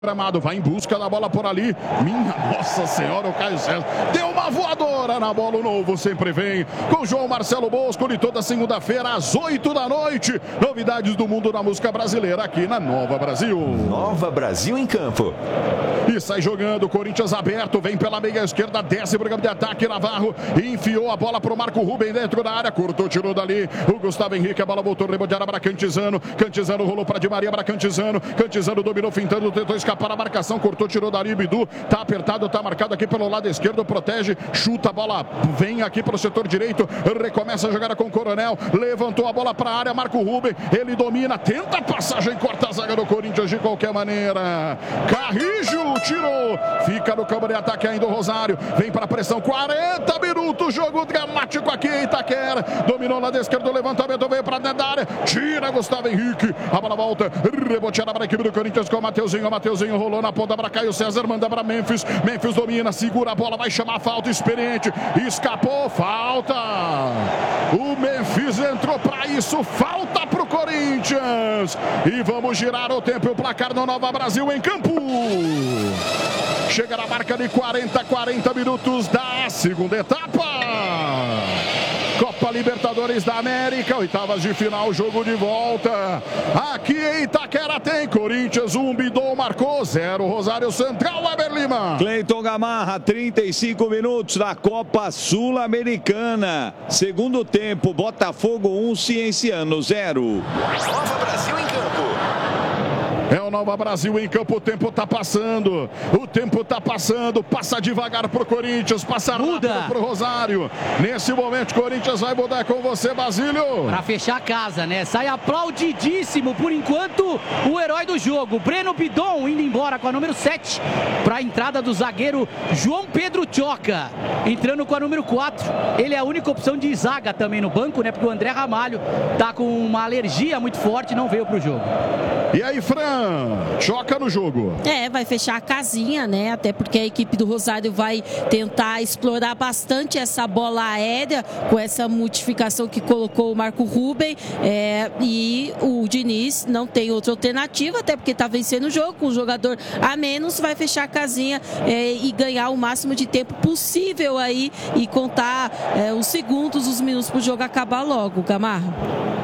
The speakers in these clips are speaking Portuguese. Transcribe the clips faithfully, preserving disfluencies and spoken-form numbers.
Gramado vai em busca da bola por ali. Minha Nossa Senhora, o Caio César deu uma voadora na bola. O novo sempre vem com João Marcelo Bosco de toda segunda-feira às oito da noite. Novidades do mundo da música brasileira aqui na Nova Brasil. Nova Brasil em campo. E sai jogando, Corinthians aberto, vem pela meia esquerda, desce para o campo de ataque, Navarro enfiou a bola para o Marco Ruben dentro da área, cortou, tirou dali o Gustavo Henrique, a bola voltou, reboteada para Cantizano, Cantizano rolou para Di Maria, para Cantizano, Cantizano dominou, fintando, tentou escapar a marcação, cortou, tirou dali, Bidu, tá apertado, tá marcado aqui pelo lado esquerdo, protege, chuta a bola, vem aqui para o setor direito, recomeça a jogada com o Coronel, levantou a bola para a área, Marco Ruben, ele domina, tenta a passagem, corta a zaga do Corinthians de qualquer maneira, Carrijo tirou, fica no campo de ataque ainda o Rosário, vem para a pressão, quarenta minutos, jogo dramático aqui em Itaquera, dominou lá da esquerda, o levantamento veio para dentro da área, tira Gustavo Henrique, a bola volta, reboteada para a equipe do Corinthians com o Mateuzinho, o Mateuzinho rolou na ponta para Caio César, manda para Memphis, Memphis domina, segura a bola, vai chamar a falta, experiente, escapou, falta, o Memphis entrou para isso, falta para o Corinthians, e vamos girar o tempo e o placar no Nova Brasil em campo. Chega na marca de quarenta, quarenta minutos da segunda etapa. Copa Libertadores da América, oitavas de final, jogo de volta. Aqui em Itaquera tem Corinthians, um, Bidon marcou, zero, Rosário Central, Weber Lima. Cleiton Gamarra, trinta e cinco minutos da Copa Sul-Americana. Segundo tempo, Botafogo um, Cienciano zero. Nova Brasil em campo. É o Nova Brasil em campo, o tempo tá passando, o tempo tá passando, passa devagar pro Corinthians, passa rápido pro Rosário. Nesse momento, Corinthians vai mudar com você, Basílio. Pra fechar a casa, né? Sai aplaudidíssimo, por enquanto, o herói do jogo, Breno Bidon, indo embora com a número sete, pra entrada do zagueiro João Pedro Choca, entrando com a número quatro. Ele é a única opção de zaga também no banco, né? Porque o André Ramalho tá com uma alergia muito forte e não veio pro jogo. E aí, Fran? Choca no jogo. É, vai fechar a casinha, né? Até porque a equipe do Rosário vai tentar explorar bastante essa bola aérea com essa modificação que colocou o Marco Ruben. É, e o Diniz não tem outra alternativa, até porque tá vencendo o jogo, com o jogador a menos, vai fechar a casinha é, e ganhar o máximo de tempo possível aí e contar é, os segundos, os minutos pro jogo acabar logo, Gamarra.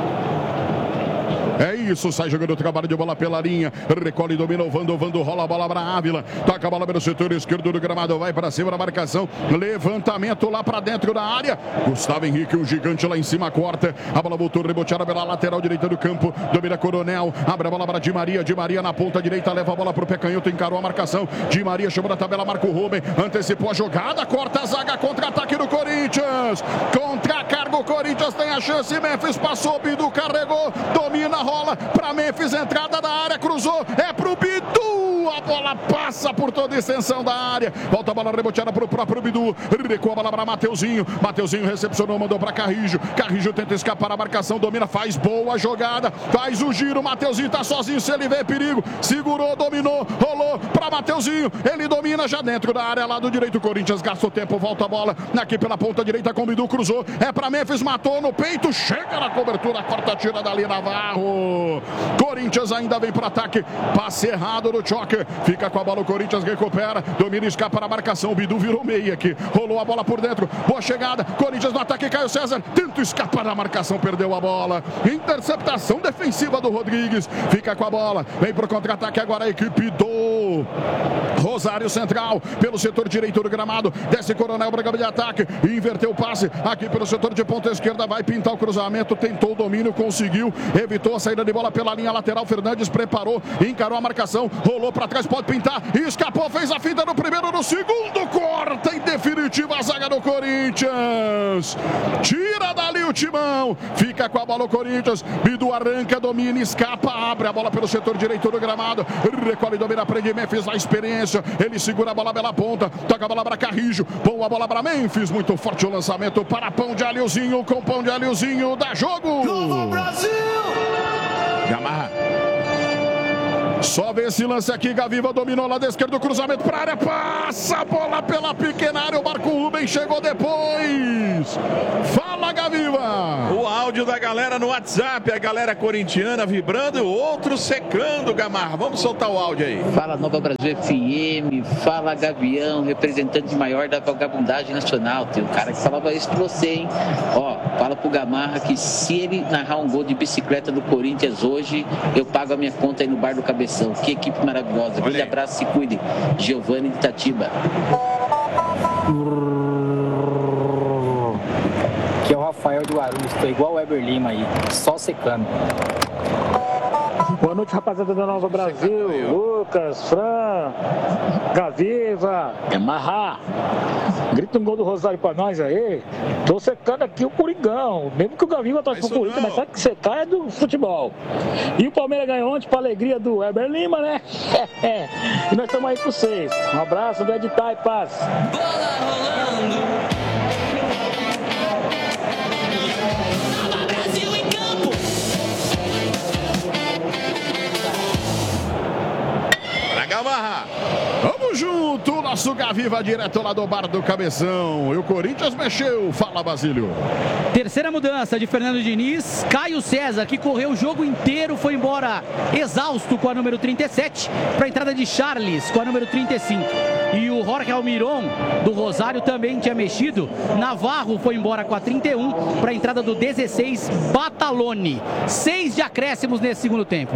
É isso, sai jogando o trabalho de bola pela linha, recolhe e domina o Vando, o Vando rola a bola para Ávila, toca a bola pelo setor esquerdo do gramado, vai para cima da marcação, levantamento lá para dentro da área, Gustavo Henrique, o gigante lá em cima, corta, a bola voltou reboteada pela lateral direita do campo, domina Coronel, abre a bola para Di Maria, Di Maria na ponta direita, leva a bola para o pé canhoto, encarou a marcação, Di Maria chamou na tabela, Marco Ruben, antecipou a jogada, corta a zaga, contra-ataque do Corinthians, contra-carga o Corinthians tem a chance, Memphis passou, Bidu carregou, domina, rola para Memphis, entrada da área, cruzou, é pro Bidu, a bola passa por toda a extensão da área, volta a bola reboteada pro próprio Bidu, recua a bola para Mateuzinho, Mateuzinho recepcionou, mandou para Carrijo, Carrijo tenta escapar a marcação, domina, faz boa jogada, faz o giro, Mateuzinho tá sozinho, se ele vê perigo, segurou, dominou, rolou para Mateuzinho, ele domina já dentro da área, lado direito, Corinthians gasta o tempo, volta a bola, aqui pela ponta direita com o Bidu, cruzou, é para Memphis, matou no peito, chega na cobertura, corta, tira dali Navarro. Corinthians ainda vem para o ataque, passe errado no Choque, fica com a bola, o Corinthians recupera, domina e escapa na marcação, o Bidu virou meia aqui, rolou a bola por dentro, boa chegada, Corinthians no ataque, Caio César, tenta escapar na marcação, perdeu a bola, interceptação defensiva do Rodrigues, fica com a bola, vem para o contra-ataque agora a equipe do Rosário Central, pelo setor direito do gramado, desce Coronel para o campo de ataque, inverteu o passe, aqui pelo setor de ponta esquerda, vai pintar o cruzamento, tentou o domínio, conseguiu, evitou a saída de bola pela linha lateral, Fernandes preparou, encarou a marcação, rolou para trás, pode pintar, escapou, fez a finta no primeiro, no segundo, corta em definitiva a zaga do Corinthians, tira dali o timão, fica com a bola o Corinthians, Bidu arranca, domina, escapa, abre a bola pelo setor direito do gramado, recolhe, domina, prende Memphis na experiência, ele segura a bola pela ponta, toca a bola para Carrijo, põe a bola para Memphis, muito forte o lançamento para Pão de Alhozinho, com Pão de Alhozinho, dá jogo! Novo Brasil! Gamarra. Só vê esse lance aqui, Gaviva dominou lá da esquerda, o cruzamento para a área, passa a bola pela pequena área, o Marco Ruben chegou depois. Fala, Gaviva! O áudio da galera no WhatsApp, a galera corintiana vibrando e o outro secando, Gamarra. Vamos soltar o áudio aí. Fala Nova Brasil F M, fala Gavião, representante maior da vagabundagem nacional. Tem um cara que falava isso pra você, hein? Ó, fala pro Gamarra que se ele narrar um gol de bicicleta do Corinthians hoje, eu pago a minha conta aí no Bar do Cabeção. Que equipe maravilhosa. Grande abraço, se cuide. Giovanni de Itatiba. Aqui é o Rafael de Guarulhos, estou igual o Eber Lima aí, só secando. Boa noite, rapaziada da Nova Brasil. Lucas, Fran, Gaviva, Marra. Grita um gol do Rosário pra nós aí. Tô secando aqui o Coringão. Mesmo que o Gaviva torce pro Corinthians, mas sabe que secar é do futebol. E o Palmeiras ganhou ontem pra alegria do Eber Lima, né? E nós estamos aí com vocês. Um abraço do Editar e paz. Bola rolando. Gamarra, vamos junto, nosso Gaviva direto lá do Bar do Cabeção. E o Corinthians mexeu, fala Basílio. Terceira mudança de Fernando Diniz, Caio César, que correu o jogo inteiro, foi embora exausto com a número trinta e sete, para a entrada de Charles com a número trinta e cinco. E o Jorge Almiron, do Rosário, também tinha mexido. Navarro foi embora com a trinta e um, para a entrada do dezesseis, Batalone. Seis de acréscimos nesse segundo tempo.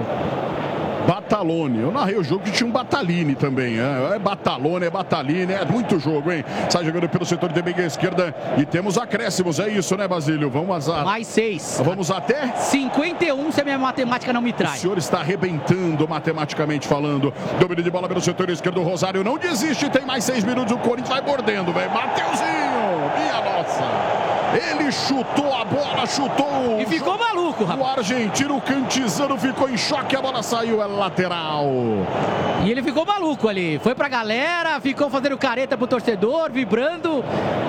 Batalone, eu narrei o jogo que tinha um Bataline também, é, é Batalone, é Bataline, é muito jogo, hein? Sai jogando pelo setor de meia esquerda e temos acréscimos, é isso, né, Basílio? Vamos a... Mais seis. Vamos até? cinquenta e um, se a minha matemática não me traz. O senhor está arrebentando matematicamente falando. Domínio de bola pelo setor esquerdo, o Rosário não desiste, tem mais seis minutos, o Corinthians vai mordendo, velho. Mateuzinho, minha nossa. Ele chutou a bola, chutou. E ficou maluco, rapaz. O argentino Cantizano ficou em choque, a bola saiu, é lateral. E ele ficou maluco ali. Foi pra galera, ficou fazendo careta pro torcedor, vibrando.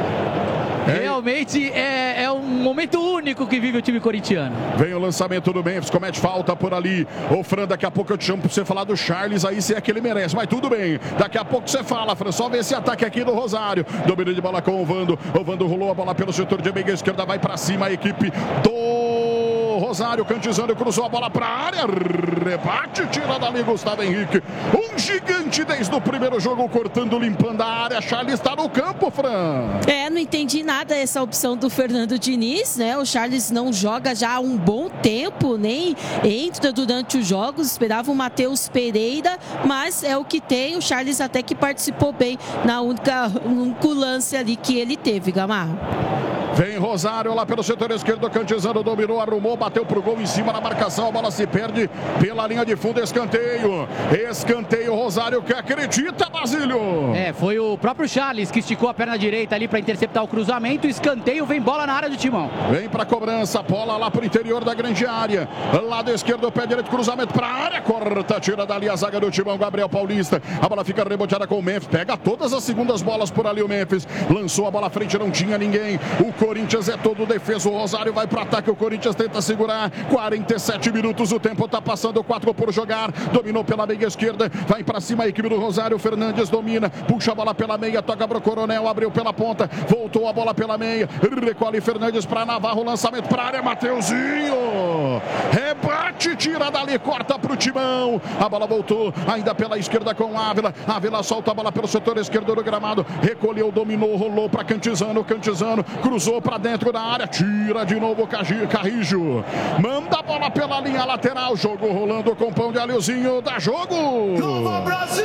É. Realmente é, é um momento único que vive o time corintiano. Vem o lançamento do Memphis, comete falta por ali. Ô Fran, daqui a pouco eu te chamo pra você falar do Charles aí, se é que ele merece. Mas tudo bem, daqui a pouco você fala, Fran. Só vê esse ataque aqui do Rosário. Domínio de bola com o Vando. O Vando rolou a bola pelo setor de meia esquerda, vai pra cima a equipe do Rosário. Cantizano cruzou a bola pra área. Rebate, tira dali Gustavo Henrique. Um gigante desde o primeiro jogo, cortando, limpando a área. Charles está no campo, Fran. É, não entendi nada essa opção do Fernando Diniz, né? O Charles não joga já há um bom tempo, nem entra durante os jogos. Esperava o Matheus Pereira, mas é o que tem. O Charles até que participou bem na única, único lance ali que ele teve, Gamarra. Vem Rosário lá pelo setor esquerdo, Cantizano dominou, arrumou, bateu pro gol em cima da marcação, a bola se perde pela linha de fundo, escanteio. Escanteio, Rosário que acredita, Basílio. É, foi o próprio Charles que esticou a perna direita ali para interceptar o cruzamento. Escanteio, vem bola na área do Timão. Vem pra cobrança, bola lá pro interior da grande área. Lado esquerdo, pé direito, cruzamento pra área, corta, tira dali a zaga do Timão, Gabriel Paulista. A bola fica reboteada com o Memphis, pega todas as segundas bolas por ali o Memphis. Lançou a bola à frente, não tinha ninguém. O Corinthians é todo defeso, o Rosário vai pro ataque, o Corinthians tenta segurar. quarenta e sete minutos, o tempo tá passando, quatro por jogar. Dominou pela meia esquerda, vai pra cima a equipe do Rosário. Fernandes domina, puxa a bola pela meia, toca pro Coronel, abriu pela ponta, voltou a bola pela meia, recolhe Fernandes pra Navarro, lançamento pra área, Mateuzinho. Rebate, tira dali, corta pro Timão. A bola voltou, ainda pela esquerda com Ávila. Ávila solta a bola pelo setor esquerdo do gramado, recolheu, dominou, rolou pra Cantizano. Cantizano cruzou pra dentro da área, tira de novo Carrijo, manda a bola pela linha lateral, jogo rolando com pão de alhozinho, dá jogo. Nova Brasil!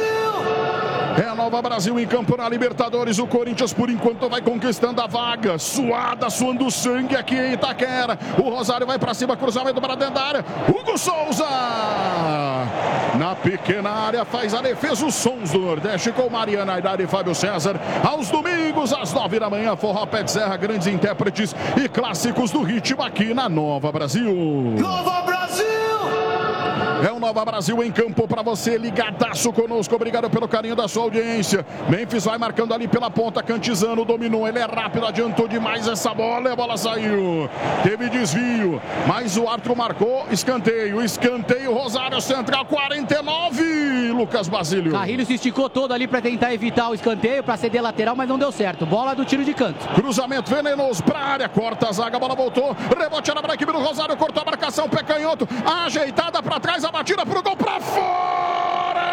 É a Nova Brasil em campo na Libertadores. O Corinthians por enquanto vai conquistando a vaga, suada, suando sangue aqui em Itaquera. O Rosário vai pra cima, cruzamento para dentro da área, Hugo Souza na pequena área faz a defesa. Os sons do Nordeste com Mariana Aidar e Fábio César aos domingos às nove da manhã. Forró Pé de Serra, grandes intérpretes e clássicos do ritmo aqui na Nova Brasil. Nova Brasil! É o Nova Brasil em campo para você, ligadaço conosco, obrigado pelo carinho da sua audiência. Memphis vai marcando ali pela ponta, Cantizano dominou, ele é rápido, adiantou demais essa bola e a bola saiu. Teve desvio, mas o árbitro marcou escanteio, escanteio, Rosário Central, quarenta e nove, Lucas Basílio. Carrilho se esticou todo ali para tentar evitar o escanteio, para ceder lateral, mas não deu certo. Bola do tiro de canto. Cruzamento venenoso para a área, corta a zaga, a bola voltou, rebote era para a equipe do Rosário, cortou a marcação, pé canhoto, ajeitada para trás, a batida pro gol, para fora!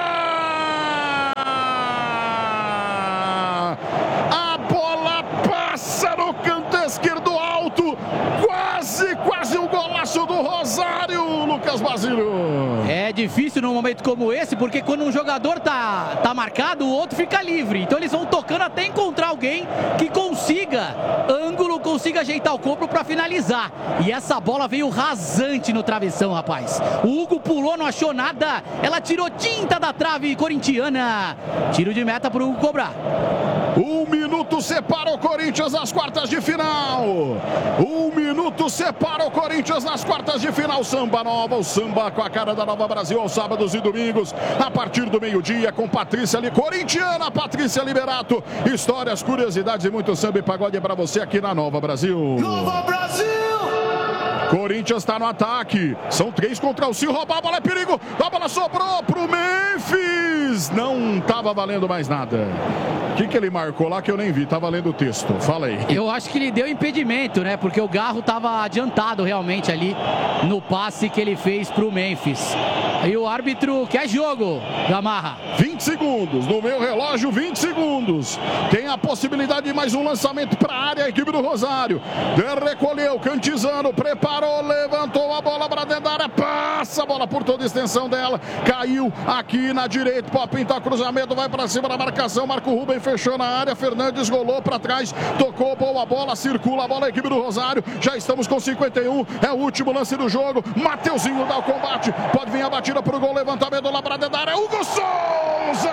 A bola passa no canto esquerdo alto, quase, quase um golaço do Rosário, Lucas Basílio. É difícil num momento como esse, porque quando um jogador tá, tá marcado, o outro fica livre. Então eles vão tocando até encontrar alguém que consiga ângulo, consiga ajeitar o corpo para finalizar. E essa bola veio rasante no travessão, rapaz. O Hugo pulou, não achou nada. Ela tirou tinta da trave corintiana. Tiro de meta pro Hugo cobrar. Um minuto separa o Corinthians das quartas de final. Um minuto separa o Corinthians nas quartas de final. Samba nova, o samba com a cara da Nova Brasil aos sábados e domingos, a partir do meio-dia, com Patrícia ali, corintiana, Patrícia Liberato. Histórias, curiosidades e muito samba e pagode para você aqui na Nova Brasil. Nova Brasil! Corinthians está no ataque. São três contra o se roubar, a bola é perigo. A bola sobrou pro Memphis. Não estava valendo mais nada. O que, que ele marcou lá que eu nem vi? Tá valendo o texto. Fala aí. Eu acho que ele deu impedimento, né? Porque o Garro estava adiantado realmente ali no passe que ele fez pro Memphis. E o árbitro quer jogo, Gamarra. vinte segundos. No meu relógio, vinte segundos. Tem a possibilidade de mais um lançamento para a área. A equipe do Rosário. Recolheu, Cantizano, preparou, levantou a bola para dentro da área. Passa a bola por toda a extensão dela. Caiu aqui na direita. Pode pintar cruzamento. Vai para cima da marcação. Marco Ruben fechou na área. Fernandes rolou para trás. Tocou, boa bola. Circula a bola. A equipe do Rosário. Já estamos com cinquenta e um. É o último lance do jogo. Mateuzinho dá o combate. Pode vir a batida pro gol. Levantamento lá para dentro da área. Hugo Souza!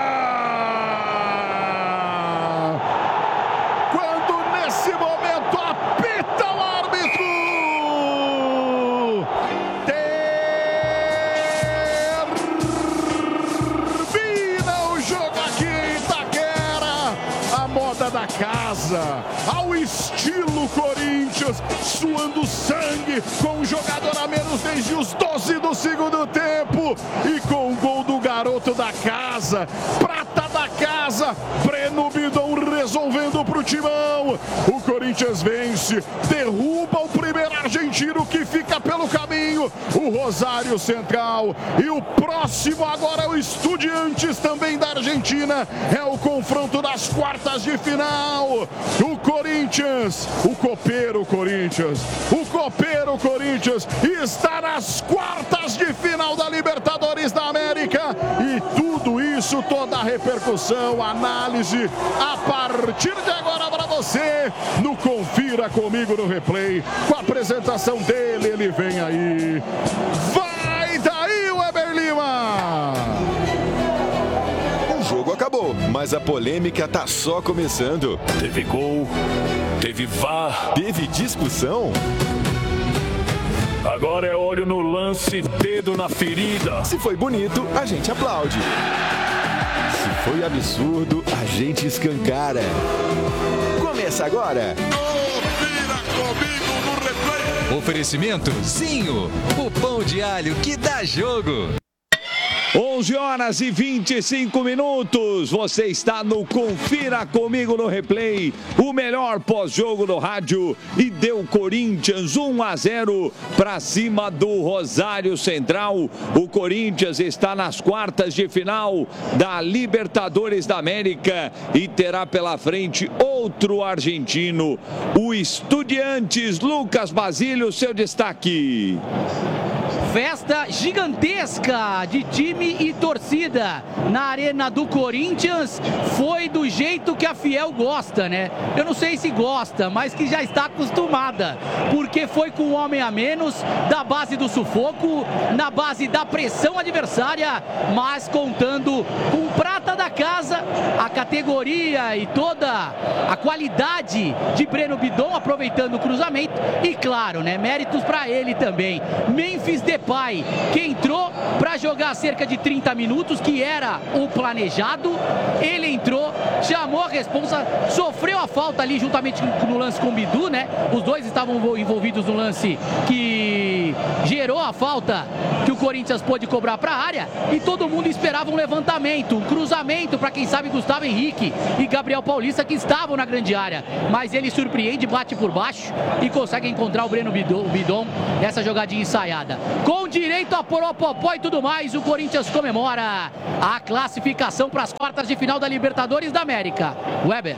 Quando nesse momento apita o árbitro, termina o jogo aqui em Itaquera. A moda da casa, ao estilo Corinthians, suando sangue, com um jogador a menos desde os doze do segundo tempo e com o gol do garoto da casa, prata da casa, Breno Bidon resolvendo pro timão. O Corinthians vence, derruba o primeiro argentino que fica pelo caminho, o Rosário Central, e o próximo agora é o Estudiantes, também da Argentina. É o confronto das quartas de final. O Corinthians, o copeiro Corinthians, o copeiro Corinthians está nas quartas de final da Libertadores da América, e tudo isso, toda a repercussão, análise, a partir de agora para você no Confira Comigo no Replay, com a apresentação dele. Ele vem aí, vai daí, Weber Lima. O jogo acabou, mas a polêmica tá só começando. Teve gol, teve V A R, teve discussão. Agora é olho no lance, dedo na ferida. Se foi bonito, a gente aplaude. Se foi absurdo, a gente escancara. Começa agora. Confira comigo no replay. Oferecimento Zinho, o pão de alho que dá jogo. onze horas e vinte e cinco minutos. Você está no Confira Comigo no Replay, o melhor pós-jogo do rádio, e deu Corinthians um a zero para cima do Rosário Central. O Corinthians está nas quartas de final da Libertadores da América e terá pela frente outro argentino, o Estudiantes. Lucas Basílio, seu destaque. Festa gigantesca de time e torcida na arena do Corinthians. Foi do jeito que a Fiel gosta, né? Eu não sei se gosta, mas que já está acostumada, porque foi com um homem a menos, da base do sufoco, na base da pressão adversária, mas contando com prata da casa, a a categoria e toda a qualidade de Breno Bidon, aproveitando o cruzamento. E claro, né, méritos para ele também. Memphis Depay, que entrou para jogar cerca de trinta minutos, que era o planejado. Ele entrou, chamou a responsa, sofreu a falta ali juntamente no lance com o Bidu, né? Os dois estavam envolvidos no lance que gerou a falta que o Corinthians pôde cobrar para a área, e todo mundo esperava um levantamento, um cruzamento para quem sabe Gustavo Henrique e Gabriel Paulista, que estavam na grande área, mas ele surpreende, bate por baixo e consegue encontrar o Breno Bidon, o Bidon nessa jogadinha ensaiada. Com direito a poropopó e tudo mais, o Corinthians comemora a classificação para as quartas de final da Libertadores da América. Weber.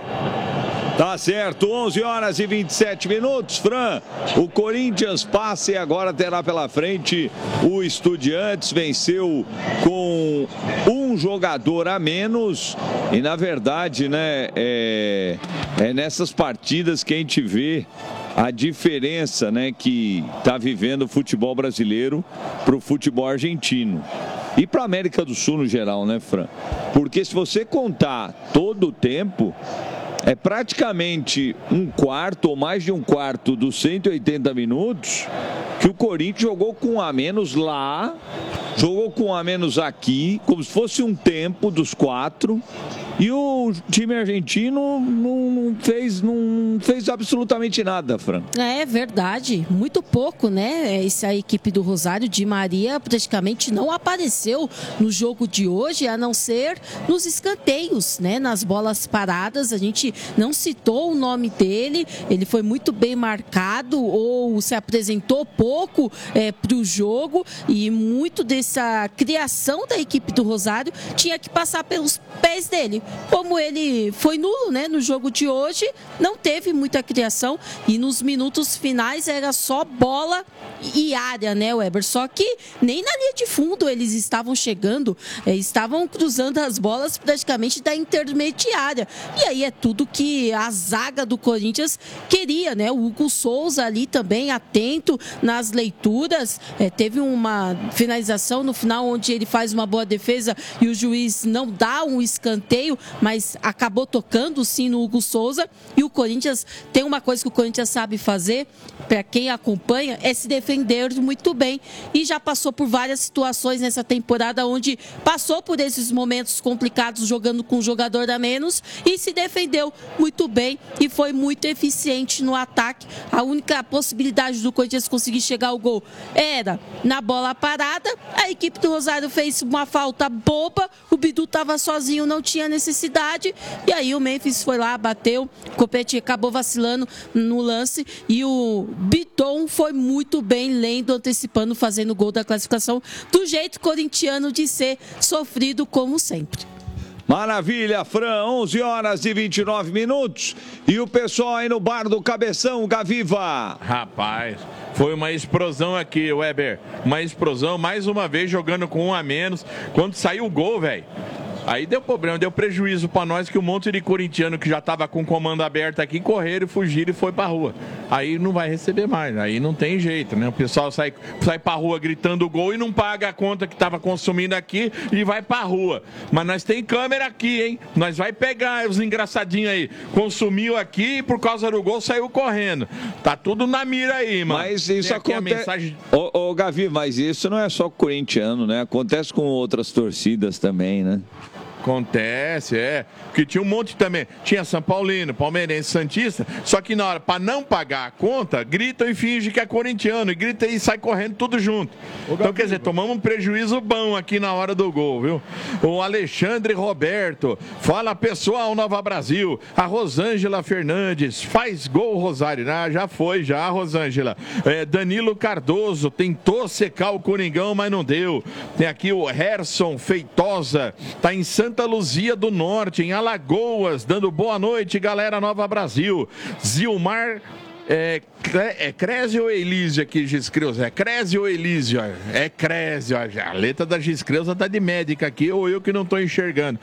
Tá certo, onze horas e vinte e sete minutos, Fran. O Corinthians passa e agora terá pela frente o Estudiantes, venceu com um jogador a menos. E na verdade, né, é, é nessas partidas que a gente vê a diferença, né, que está vivendo o futebol brasileiro para o futebol argentino. E para a América do Sul no geral, né, Fran? Porque se você contar todo o tempo, é praticamente um quarto ou mais de um quarto dos cento e oitenta minutos que o Corinthians jogou com um a menos lá, jogou com um a menos aqui, como se fosse um tempo dos quatro. E o time argentino não fez, não fez absolutamente nada, Fran. É verdade, muito pouco, né? Essa equipe do Rosário, Di Maria, praticamente não apareceu no jogo de hoje, a não ser nos escanteios, né? Nas bolas paradas, a gente não citou o nome dele, ele foi muito bem marcado ou se apresentou pouco é, para o jogo, e muito dessa criação da equipe do Rosário tinha que passar pelos pés dele. Como ele foi nulo, né, no jogo de hoje, não teve muita criação e nos minutos finais era só bola e área, né, Weber? Só que nem na linha de fundo eles estavam chegando, é, estavam cruzando as bolas praticamente da intermediária. E aí é tudo que a zaga do Corinthians queria, né? O Hugo Souza ali também atento nas leituras, é, teve uma finalização no final onde ele faz uma boa defesa e o juiz não dá um escanteio, mas acabou tocando sim no Hugo Souza. E o Corinthians tem uma coisa que o Corinthians sabe fazer, para quem acompanha, é se defender muito bem, e já passou por várias situações nessa temporada onde passou por esses momentos complicados jogando com um jogador a menos e se defendeu muito bem e foi muito eficiente no ataque. A única possibilidade do Corinthians conseguir chegar ao gol era na bola parada. A equipe do Rosário fez uma falta boba, o Bidu estava sozinho, não tinha necessidade, e aí o Memphis foi lá, bateu, o Copete acabou vacilando no lance e o Bidon foi muito bem lendo, antecipando, fazendo o gol da classificação do jeito corintiano de ser, sofrido como sempre. Maravilha, Fran, onze horas e vinte e nove minutos. E o pessoal aí no bar do Cabeção, Gaviva. Rapaz, foi uma explosão aqui, Weber. Uma explosão, mais uma vez jogando com um a menos. Quando saiu o gol, velho, aí deu problema, deu prejuízo pra nós, que um monte de corintiano que já tava com o comando aberto aqui, correram, fugiram e foi pra rua. Aí não vai receber mais, aí não tem jeito, né? O pessoal sai, sai pra rua gritando gol e não paga a conta que tava consumindo aqui e vai pra rua. Mas nós tem câmera aqui, hein? Nós vai pegar os engraçadinhos aí. Consumiu aqui e por causa do gol saiu correndo. Tá tudo na mira aí, mano. Mas isso acontece... Mensagem... Ô, ô, Gavi, mas isso não é só corintiano, né? Acontece com outras torcidas também, né? Acontece, é. Porque tinha um monte também. Tinha São Paulino, Palmeirense, Santista. Só que na hora, para não pagar a conta, gritam e fingem que é corintiano. E grita e sai correndo tudo junto. Então, quer dizer, tomamos um prejuízo bom aqui na hora do gol, viu? O Alexandre Roberto. Fala, pessoal, Nova Brasil. A Rosângela Fernandes. Faz gol, Rosário. Ah, já foi, já, Rosângela. É, Danilo Cardoso. Tentou secar o Coringão, mas não deu. Tem aqui o Herson Feitosa. Tá em Santa Santa Luzia do Norte, em Alagoas, dando boa noite, galera Nova Brasil. Zilmar É, é Crésio ou Elísia que Giscreuza? É Crésio ou Elísia? É Crésio. A letra da Giscreuza tá de médica aqui, ou eu que não tô enxergando.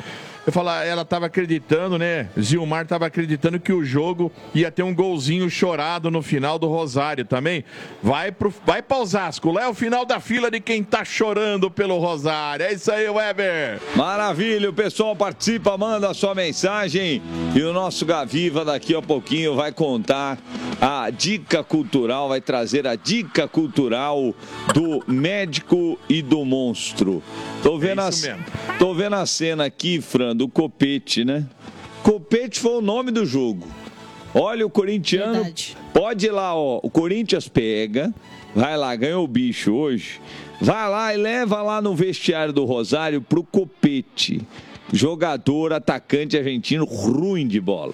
eu falar, ela estava acreditando, né? Zilmar estava acreditando que o jogo ia ter um golzinho chorado no final do Rosário também. Vai pro, vai pra Osasco, lá é o final da fila de quem tá chorando pelo Rosário. É isso aí, Weber. Maravilha, o pessoal participa, manda a sua mensagem e o nosso Gaviva daqui a pouquinho vai contar a dica cultural, vai trazer a dica cultural do médico e do monstro. Tô vendo, é a, tô vendo a cena aqui, Fran, do Copete, né? Copete foi o nome do jogo. Olha, o corintiano, verdade. Pode ir lá, ó, o Corinthians pega, vai lá, ganhou o bicho hoje, vai lá e leva lá no vestiário do Rosário pro Copete. Jogador, atacante argentino, ruim de bola.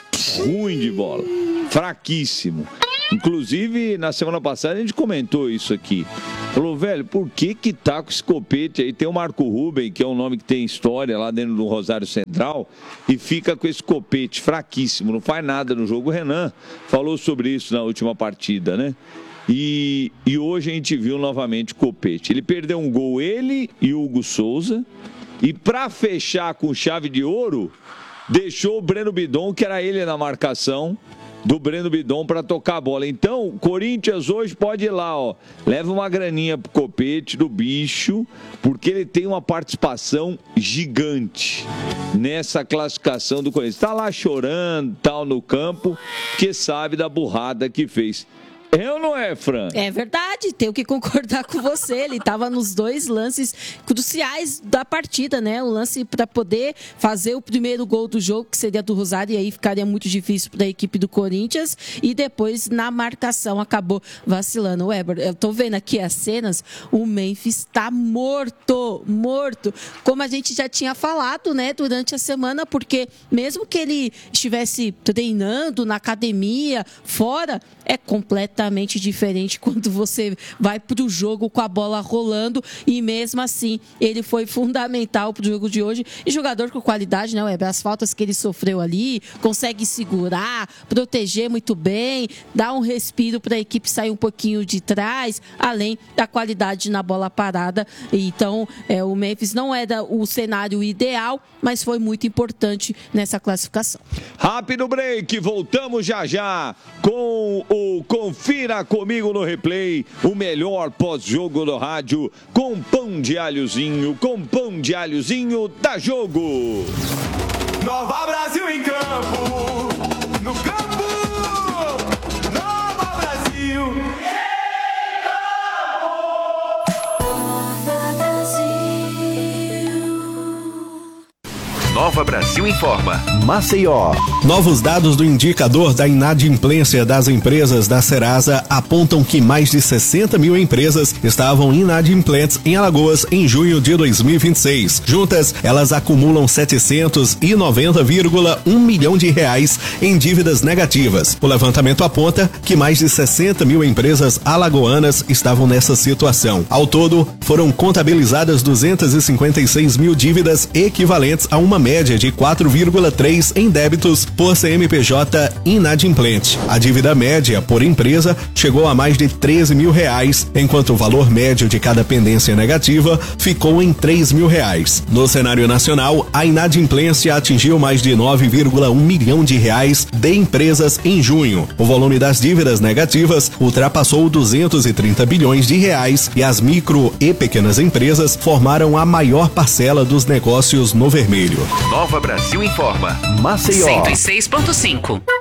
Ruim de bola. Fraquíssimo. Inclusive, na semana passada a gente comentou isso aqui. Falou, velho, por que que tá com esse Copete aí? Tem o Marco Ruben, que é um nome que tem história lá dentro do Rosário Central, e fica com esse Copete fraquíssimo, não faz nada no jogo. O Renan falou sobre isso na última partida, né? E, e hoje a gente viu novamente o Copete. Ele perdeu um gol, ele e o Hugo Souza, e pra fechar com chave de ouro, deixou o Breno Bidon, que era ele na marcação do Breno Bidon, para tocar a bola. Então, o Corinthians hoje pode ir lá, ó, leva uma graninha pro Copete do bicho, porque ele tem uma participação gigante nessa classificação do Corinthians. Tá lá chorando, tal, no campo, porque sabe da burrada que fez. É ou não é, Fran? É verdade, tenho que concordar com você. Ele estava nos dois lances cruciais da partida, né? O lance para poder fazer o primeiro gol do jogo, que seria do Rosário, e aí ficaria muito difícil para a equipe do Corinthians. E depois, na marcação, acabou vacilando. Weber, eu tô vendo aqui as cenas, o Memphis está morto, morto. Como a gente já tinha falado, né, durante a semana, porque mesmo que ele estivesse treinando na academia, fora, é completamente diferente quando você vai para o jogo com a bola rolando, e mesmo assim ele foi fundamental para o jogo de hoje. E jogador com qualidade, né, Weber? As faltas que ele sofreu ali, consegue segurar, proteger muito bem, dar um respiro para a equipe sair um pouquinho de trás, além da qualidade na bola parada. Então, é, o Memphis não era o cenário ideal, mas foi muito importante nessa classificação. Rápido break, voltamos já já com o Confira Comigo no Replay, o melhor pós-jogo do rádio, com pão de alhozinho, com pão de alhozinho da Jogo. Nova Brasil em campo, no campo, Nova Brasil. Nova Brasil informa. Maceió. Novos dados do indicador da inadimplência das empresas da Serasa apontam que mais de sessenta mil empresas estavam inadimplentes em Alagoas em junho de dois mil e vinte e seis. Juntas, elas acumulam setecentos e noventa vírgula um milhão de reais em dívidas negativas. O levantamento aponta que mais de sessenta mil empresas alagoanas estavam nessa situação. Ao todo, foram contabilizadas duzentas e cinquenta e seis mil dívidas equivalentes a uma média de quatro vírgula três em débitos por C N P J inadimplente. A dívida média por empresa chegou a mais de treze mil reais, enquanto o valor médio de cada pendência negativa ficou em três mil reais. No cenário nacional, a inadimplência atingiu mais de nove vírgula um milhão de reais de empresas em junho. O volume das dívidas negativas ultrapassou duzentos e trinta bilhões de reais e as micro e pequenas empresas formaram a maior parcela dos negócios no vermelho. Nova Brasil informa. Maceió. cento e seis ponto cinco.